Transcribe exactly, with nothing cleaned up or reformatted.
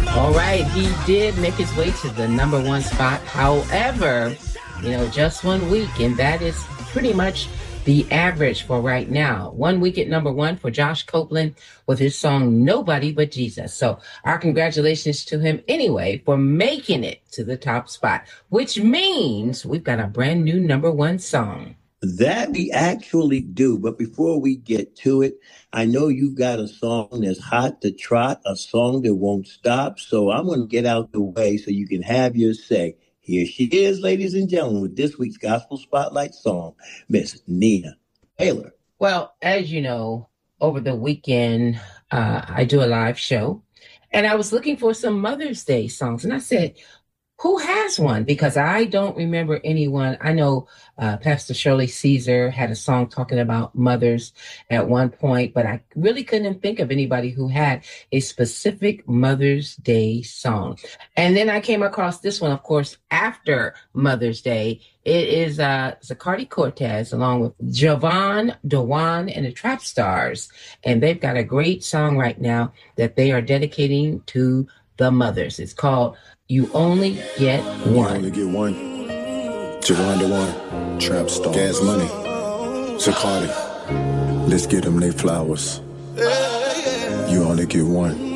All right, he did make his way to the number one spot. However, you know, just one week, and that is pretty much the average for right now. One week at number one for Josh Copeland with his song Nobody But Jesus. So our congratulations to him anyway for making it to the top spot, which means we've got a brand new number one song. That we actually do. But before we get to it, I know you've got a song that's hot to trot, a song that won't stop. So I'm going to get out the way so you can have your say. Here she is, ladies and gentlemen, with this week's Gospel Spotlight song, Miss Nina Taylor. Well, as you know, over the weekend, uh, I do a live show, and I was looking for some Mother's Day songs. And I said, who has one? Because I don't remember anyone. I know uh, Pastor Shirley Caesar had a song talking about mothers at one point, but I really couldn't think of anybody who had a specific Mother's Day song. And then I came across this one, of course, after Mother's Day. It is uh, Zacardi Cortez along with Javon Dewan and the Trap Stars. And they've got a great song right now that they are dedicating to the mothers. It's called You Only Get One. You only get one. Javon Dewan, Trap Star, Gas Money, Zacardi. Let's get them they flowers. You only get one.